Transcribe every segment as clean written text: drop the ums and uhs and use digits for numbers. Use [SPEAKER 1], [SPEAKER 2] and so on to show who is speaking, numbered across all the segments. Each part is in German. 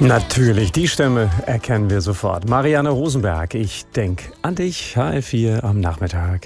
[SPEAKER 1] Natürlich, die Stimme erkennen wir sofort. Marianne Rosenberg, ich denke an dich, HR4 am Nachmittag.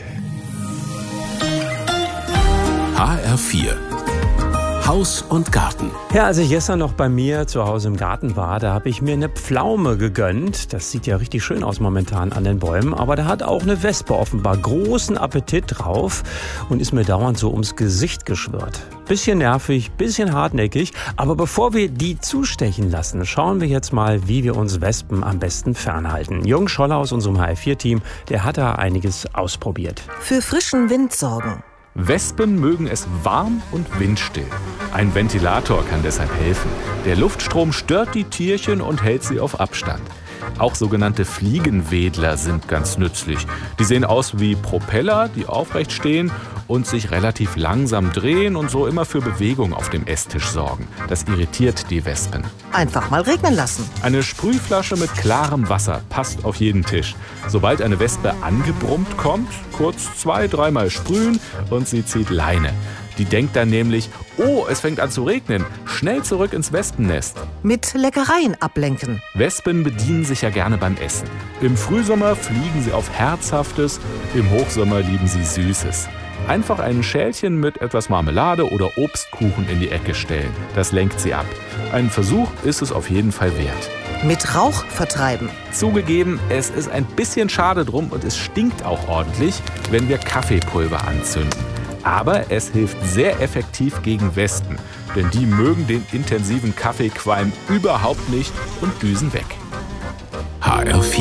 [SPEAKER 2] HR4 Haus und Garten.
[SPEAKER 1] Ja, als ich gestern noch bei mir zu Hause im Garten war, da habe ich mir eine Pflaume gegönnt. Das sieht ja richtig schön aus momentan an den Bäumen, aber da hat auch eine Wespe offenbar großen Appetit drauf und ist mir dauernd so ums Gesicht geschwirrt. Bisschen nervig, bisschen hartnäckig, aber bevor wir die zustechen lassen, schauen wir jetzt mal, wie wir uns Wespen am besten fernhalten. Jürgen Scholler aus unserem HR4-Team, der hat da einiges ausprobiert.
[SPEAKER 3] Für frischen Wind sorgen.
[SPEAKER 4] Wespen mögen es warm und windstill. Ein Ventilator kann deshalb helfen. Der Luftstrom stört die Tierchen und hält sie auf Abstand. Auch sogenannte Fliegenwedler sind ganz nützlich. Die sehen aus wie Propeller, die aufrecht stehen und sich relativ langsam drehen und so immer für Bewegung auf dem Esstisch sorgen. Das irritiert die Wespen.
[SPEAKER 3] Einfach mal regnen lassen.
[SPEAKER 4] Eine Sprühflasche mit klarem Wasser passt auf jeden Tisch. Sobald eine Wespe angebrummt kommt, kurz 2-3 Mal sprühen und sie zieht Leine. Die denkt dann nämlich, oh, es fängt an zu regnen, schnell zurück ins Wespennest.
[SPEAKER 3] Mit Leckereien ablenken.
[SPEAKER 4] Wespen bedienen sich ja gerne beim Essen. Im Frühsommer fliegen sie auf Herzhaftes, im Hochsommer lieben sie Süßes. Einfach ein Schälchen mit etwas Marmelade oder Obstkuchen in die Ecke stellen. Das lenkt sie ab. Ein Versuch ist es auf jeden Fall wert.
[SPEAKER 3] Mit Rauch vertreiben.
[SPEAKER 4] Zugegeben, es ist ein bisschen schade drum und es stinkt auch ordentlich, wenn wir Kaffeepulver anzünden. Aber es hilft sehr effektiv gegen Wespen, denn die mögen den intensiven Kaffeequalm überhaupt nicht und düsen weg.
[SPEAKER 2] HR4